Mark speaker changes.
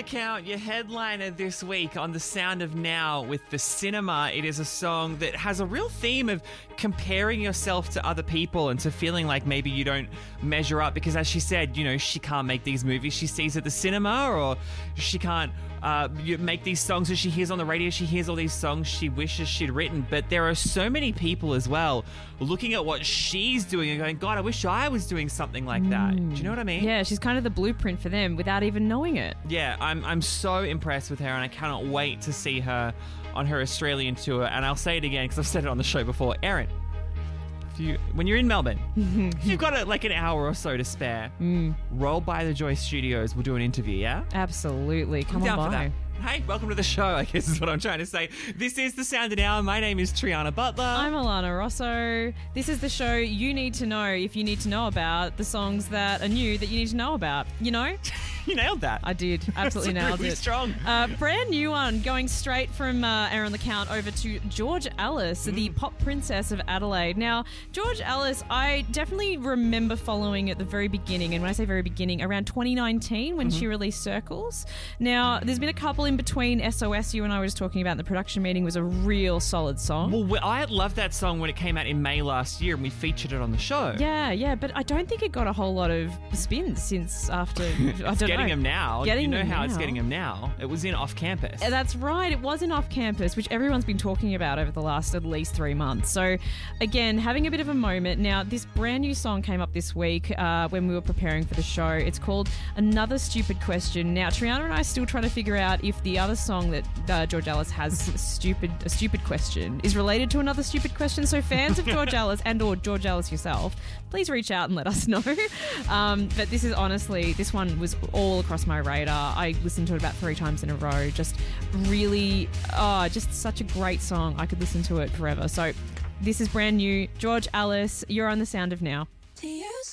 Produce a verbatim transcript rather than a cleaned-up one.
Speaker 1: account, your headliner this week on The Sound of Now with The Cinema. It is a song that has a real theme of comparing yourself to other people and to feeling like maybe you don't measure up because, as she said, you know, she can't make these movies she sees at the cinema, or she can't uh, make these songs that she hears on the radio. She hears all these songs she wishes she'd written, but there are so many people as well looking at what she's doing and going, God, I wish I was doing something like that.
Speaker 2: Mm.
Speaker 1: Do you know what I mean?
Speaker 2: Yeah, she's kind of the blueprint for them without even knowing it.
Speaker 1: Yeah, I'm I'm so impressed with her, and I cannot wait to see her on her Australian tour. And I'll say it again because I've said it on the show before. Erin, if you when you're in Melbourne, if you've got a, like an hour or so to spare,
Speaker 2: mm.
Speaker 1: roll by the Joy Studios. We'll do an interview, yeah?
Speaker 2: Absolutely. Come
Speaker 1: I'm
Speaker 2: on
Speaker 1: down
Speaker 2: by.
Speaker 1: for that. Hey, welcome to the show, I guess is what I'm trying to say. This is The Sound of Now. My name is Triana Butler.
Speaker 2: I'm Alana Rosso. This is the show you need to know if you need to know about the songs that are new that you need to know about. You know?
Speaker 1: You nailed that.
Speaker 2: I did. Absolutely
Speaker 1: That's
Speaker 2: nailed
Speaker 1: really
Speaker 2: it.
Speaker 1: strong.
Speaker 2: Uh, brand new one, going straight from uh, Aaron the Count over to George Ellis, mm. the pop princess of Adelaide. Now, George Ellis, I definitely remember following at the very beginning, and when I say very beginning, around twenty nineteen when mm-hmm. she released Circles. Now, there's been a couple in between. S O S, you and I were just talking about in the production meeting, was a real solid song.
Speaker 1: Well, I loved that song when it came out in May last year, and we featured it on the show.
Speaker 2: Yeah, yeah, but I don't think it got a whole lot of spins since after. I don't
Speaker 1: getting
Speaker 2: know.
Speaker 1: them now.
Speaker 2: Getting
Speaker 1: you know
Speaker 2: them
Speaker 1: how
Speaker 2: now.
Speaker 1: It's getting them now. It was in Off Campus.
Speaker 2: That's right. It was in Off Campus, which everyone's been talking about over the last at least three months. So, again, having a bit of a moment. Now, this brand new song came up this week uh, when we were preparing for the show. It's called Another Stupid Question. Now, Triana and I are still trying to figure out if the other song that uh, George Ellis has, stupid, a stupid question, is related to another stupid question. So, fans of George Ellis and or George Ellis yourself, please reach out and let us know. Um, but this is honestly, this one was all across my radar. I listened to it about three times in a row. Just really, oh, just such a great song. I could listen to it forever. So this is brand new. George Ellis, you're on The Sound of Now.
Speaker 3: To use